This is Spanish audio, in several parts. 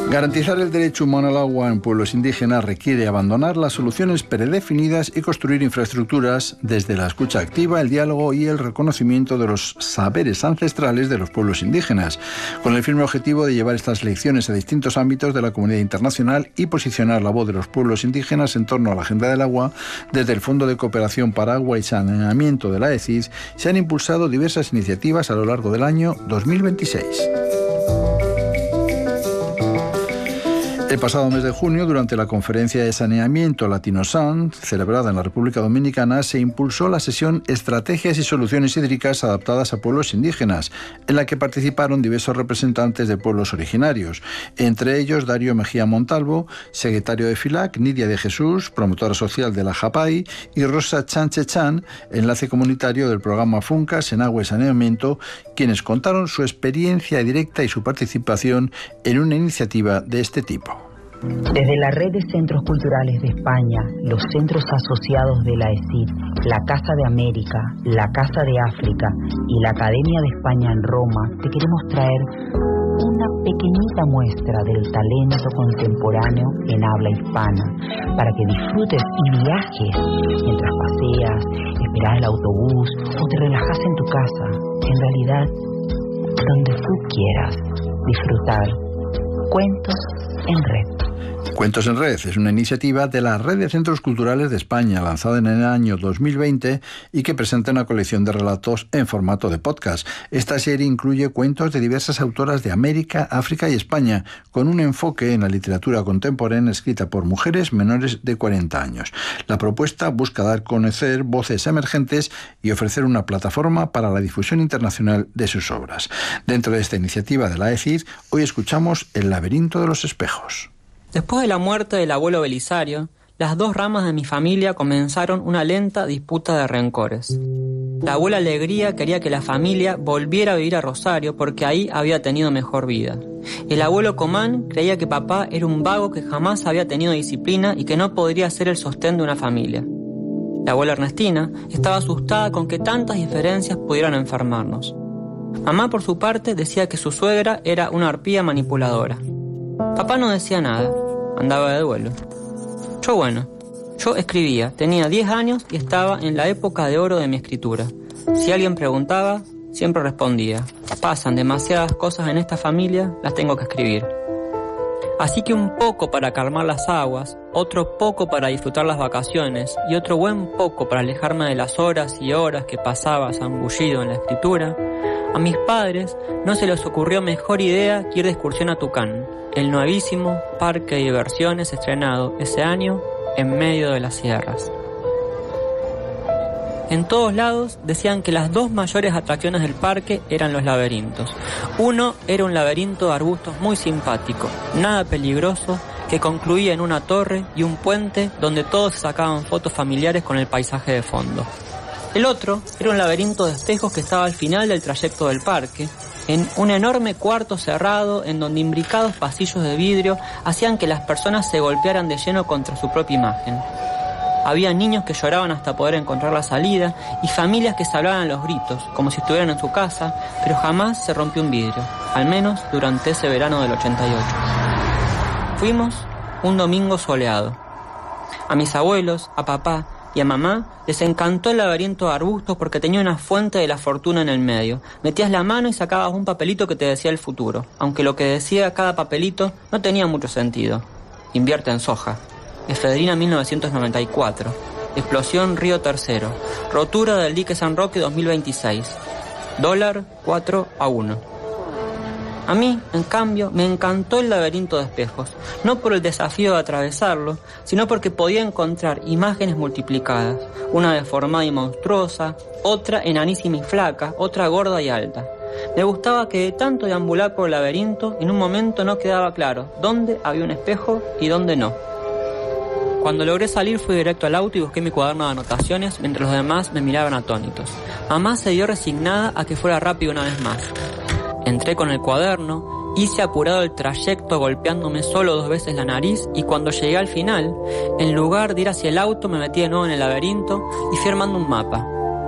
Garantizar el derecho humano al agua en pueblos indígenas requiere abandonar las soluciones predefinidas y construir infraestructuras desde la escucha activa, el diálogo y el reconocimiento de los saberes ancestrales de los pueblos indígenas, con el firme objetivo de llevar estas lecciones a distintos ámbitos de la comunidad internacional y posicionar la voz de los pueblos indígenas en torno a la agenda del agua. Desde el Fondo de Cooperación para Agua y Saneamiento de la ECID se han impulsado diversas iniciativas a lo largo del año 2026. El pasado mes de junio, durante la conferencia de saneamiento Latinosan, celebrada en la República Dominicana, se impulsó la sesión Estrategias y Soluciones Hídricas adaptadas a pueblos indígenas, en la que participaron diversos representantes de pueblos originarios, entre ellos Darío Mejía Montalvo, secretario de FILAC, Nidia de Jesús, promotora social de la JAPAI, y Rosa Chanchechan, enlace comunitario del programa FUNCAS en Agua y Saneamiento, quienes contaron su experiencia directa y su participación en una iniciativa de este tipo. Desde la Red de Centros Culturales de España, los centros asociados de la ECID, la Casa de América, la Casa de África y la Academia de España en Roma, te queremos traer una pequeñita muestra del talento contemporáneo en habla hispana, para que disfrutes y viajes mientras paseas, esperas el autobús o te relajas en tu casa. En realidad, donde tú quieras disfrutar. Cuentos en Red. Cuentos en Red es una iniciativa de la Red de Centros Culturales de España, lanzada en el año 2020 y que presenta una colección de relatos en formato de podcast. Esta serie incluye cuentos de diversas autoras de América, África y España, con un enfoque en la literatura contemporánea escrita por mujeres menores de 40 años. La propuesta busca dar a conocer voces emergentes y ofrecer una plataforma para la difusión internacional de sus obras. Dentro de esta iniciativa de la ECID, hoy escuchamos El laberinto de los espejos. Después de la muerte del abuelo Belisario, las dos ramas de mi familia comenzaron una lenta disputa de rencores. La abuela Alegría quería que la familia volviera a vivir a Rosario porque ahí había tenido mejor vida. El abuelo Comán creía que papá era un vago que jamás había tenido disciplina y que no podría ser el sostén de una familia. La abuela Ernestina estaba asustada con que tantas diferencias pudieran enfermarnos. Mamá, por su parte, decía que su suegra era una arpía manipuladora. Papá no decía nada, andaba de duelo. Yo escribía, tenía 10 años y estaba en la época de oro de mi escritura. Si alguien preguntaba, siempre respondía: pasan demasiadas cosas en esta familia, las tengo que escribir. Así que un poco para calmar las aguas, otro poco para disfrutar las vacaciones y otro buen poco para alejarme de las horas y horas que pasaba zambullido en la escritura, a mis padres no se les ocurrió mejor idea que ir de excursión a Tucán, el nuevísimo parque de diversiones estrenado ese año en medio de las sierras. En todos lados decían que las dos mayores atracciones del parque eran los laberintos. Uno era un laberinto de arbustos muy simpático, nada peligroso, que concluía en una torre y un puente donde todos se sacaban fotos familiares con el paisaje de fondo. El otro era un laberinto de espejos que estaba al final del trayecto del parque, en un enorme cuarto cerrado en donde imbricados pasillos de vidrio hacían que las personas se golpearan de lleno contra su propia imagen. Había niños que lloraban hasta poder encontrar la salida y familias que se hablaban a los gritos, como si estuvieran en su casa, pero jamás se rompió un vidrio, al menos durante ese verano del 88. Fuimos un domingo soleado. A mis abuelos, a papá y a mamá les encantó el laberinto de arbustos porque tenía una fuente de la fortuna en el medio. Metías la mano y sacabas un papelito que te decía el futuro, aunque lo que decía cada papelito no tenía mucho sentido. Invierte en soja. Efedrina 1994. Explosión Río Tercero. Rotura del dique San Roque 2026. Dólar 4-1. A mí, en cambio, me encantó el laberinto de espejos, no por el desafío de atravesarlo, sino porque podía encontrar imágenes multiplicadas, una deformada y monstruosa, otra enanísima y flaca, otra gorda y alta. Me gustaba que de tanto deambular por el laberinto, en un momento no quedaba claro dónde había un espejo y dónde no. Cuando logré salir fui directo al auto y busqué mi cuaderno de anotaciones mientras los demás me miraban atónitos. Mamá se dio resignada a que fuera rápido una vez más. Entré con el cuaderno, hice apurado el trayecto golpeándome solo 2 veces la nariz y cuando llegué al final, en lugar de ir hacia el auto me metí de nuevo en el laberinto y fui armando un mapa.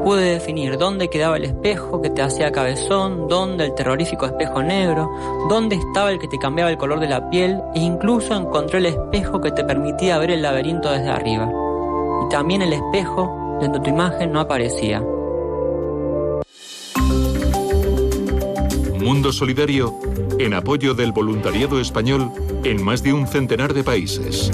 Pude definir dónde quedaba el espejo que te hacía cabezón, dónde el terrorífico espejo negro, dónde estaba el que te cambiaba el color de la piel, e incluso encontré el espejo que te permitía ver el laberinto desde arriba. Y también el espejo donde tu imagen no aparecía. Mundo Solidario, en apoyo del voluntariado español en más de un centenar de países.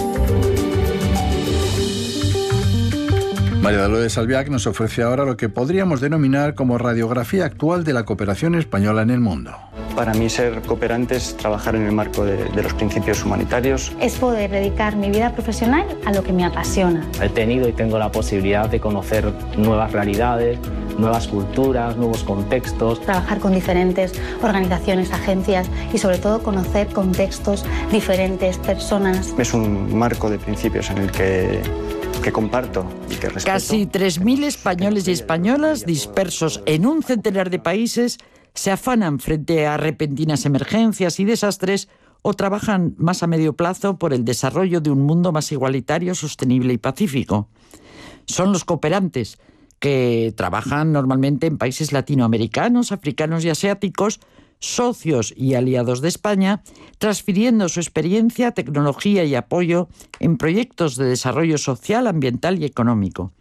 María Dolores Albiach nos ofrece ahora lo que podríamos denominar como radiografía actual de la cooperación española en el mundo. Para mí ser cooperante es trabajar en el marco de los principios humanitarios. Es poder dedicar mi vida profesional a lo que me apasiona. He tenido y tengo la posibilidad de conocer nuevas realidades, nuevas culturas, nuevos contextos. Trabajar con diferentes organizaciones, agencias y sobre todo conocer contextos diferentes, personas. Es un marco de principios en el que comparto y que respeto. Casi 3.000 españoles y españolas dispersos en un centenar de países se afanan frente a repentinas emergencias y desastres o trabajan más a medio plazo por el desarrollo de un mundo más igualitario, sostenible y pacífico. Son los cooperantes que trabajan normalmente en países latinoamericanos, africanos y asiáticos, socios y aliados de España, transfiriendo su experiencia, tecnología y apoyo en proyectos de desarrollo social, ambiental y económico.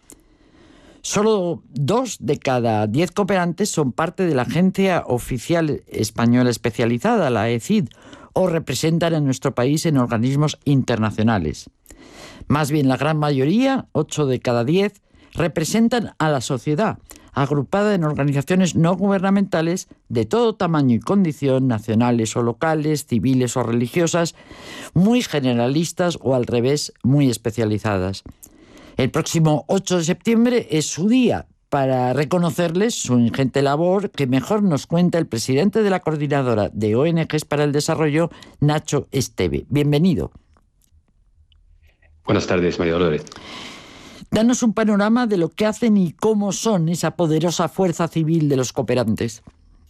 Solo 2 de cada 10 cooperantes son parte de la Agencia Oficial Española Especializada, la ECID, o representan a nuestro país en organismos internacionales. Más bien, la gran mayoría, 8 de cada 10, representan a la sociedad, agrupada en organizaciones no gubernamentales de todo tamaño y condición, nacionales o locales, civiles o religiosas, muy generalistas o al revés, muy especializadas. El próximo 8 de septiembre es su día para reconocerles su ingente labor, que mejor nos cuenta el presidente de la Coordinadora de ONGs para el Desarrollo, Nacho Esteve. Bienvenido. Buenas tardes, María Dolores. Danos un panorama de lo que hacen y cómo son esa poderosa fuerza civil de los cooperantes.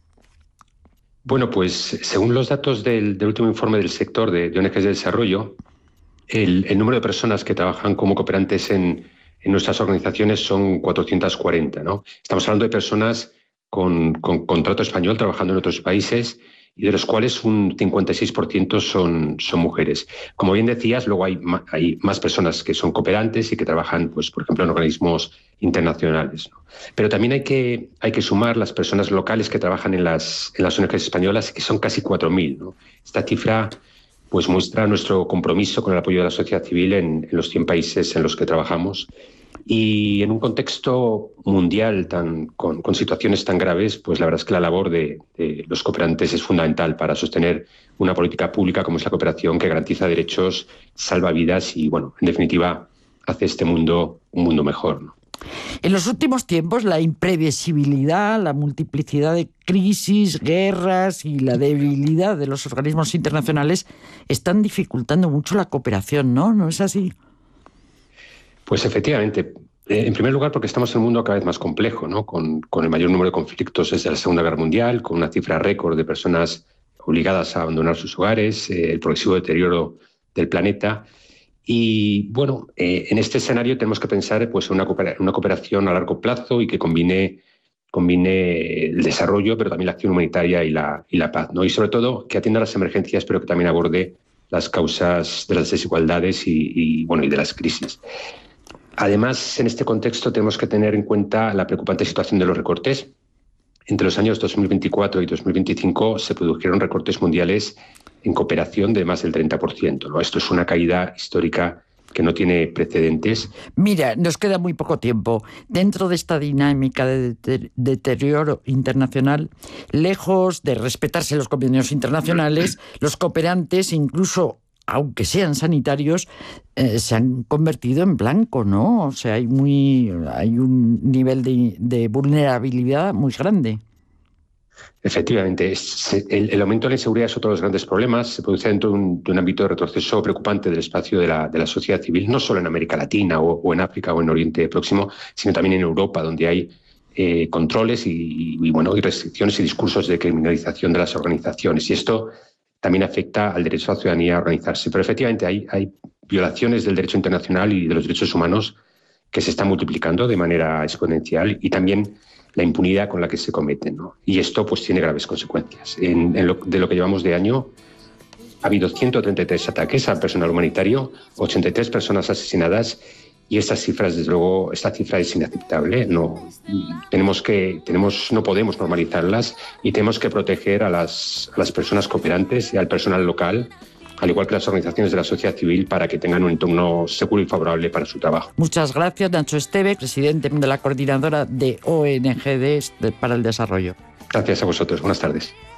Bueno, pues según los datos del último informe del sector de ONGs de desarrollo, el número de personas que trabajan como cooperantes en nuestras organizaciones son 440, ¿no? Estamos hablando de personas con contrato español trabajando en otros países y de los cuales un 56% son mujeres. Como bien decías, luego hay más personas que son cooperantes y que trabajan, pues, por ejemplo, en organismos internacionales, ¿no? Pero también hay que sumar las personas locales que trabajan en las ONGs españolas, que son casi 4.000, ¿no? Esta cifra pues muestra nuestro compromiso con el apoyo de la sociedad civil en los 100 países en los que trabajamos. Y en un contexto mundial con situaciones tan graves, pues la verdad es que la labor de los cooperantes es fundamental para sostener una política pública como es la cooperación, que garantiza derechos, salva vidas y, bueno, en definitiva, hace este mundo un mundo mejor, ¿no? En los últimos tiempos, la imprevisibilidad, la multiplicidad de crisis, guerras y la debilidad de los organismos internacionales están dificultando mucho la cooperación, ¿no? ¿No es así? Pues efectivamente. En primer lugar, porque estamos en un mundo cada vez más complejo, ¿no? Con el mayor número de conflictos desde la Segunda Guerra Mundial, con una cifra récord de personas obligadas a abandonar sus hogares, el progresivo deterioro del planeta. Y bueno, en este escenario tenemos que pensar, pues, en una cooperación a largo plazo y que combine el desarrollo, pero también la acción humanitaria y la paz, ¿no? Y sobre todo que atienda las emergencias, pero que también aborde las causas de las desigualdades y de las crisis. Además, en este contexto tenemos que tener en cuenta la preocupante situación de los recortes. Entre los años 2024 y 2025 se produjeron recortes mundiales en cooperación de más del 30%, ¿no? Esto es una caída histórica que no tiene precedentes. Mira, nos queda muy poco tiempo. Dentro de esta dinámica de deterioro internacional, lejos de respetarse los convenios internacionales, los cooperantes, incluso aunque sean sanitarios, se han convertido en blanco, ¿no? O sea, hay un nivel de vulnerabilidad muy grande. Efectivamente, el aumento de la inseguridad es otro de los grandes problemas. Se produce dentro de un ámbito de retroceso preocupante del espacio de la sociedad civil, no solo en América Latina o en África o en Oriente Próximo, sino también en Europa, donde hay controles y restricciones y discursos de criminalización de las organizaciones. Y esto también afecta al derecho a la ciudadanía a organizarse. Pero efectivamente hay violaciones del derecho internacional y de los derechos humanos que se está multiplicando de manera exponencial, y también la impunidad con la que se cometen, ¿no? Y esto pues tiene graves consecuencias. De lo que llevamos de año, ha habido 133 ataques al personal humanitario, 83 personas asesinadas, y esta cifra es inaceptable. No podemos normalizarlas, y tenemos que proteger a las personas cooperantes y al personal local, al igual que las organizaciones de la sociedad civil, para que tengan un entorno seguro y favorable para su trabajo. Muchas gracias, Nacho Esteve, presidente de la Coordinadora de ONG para el Desarrollo. Gracias a vosotros. Buenas tardes.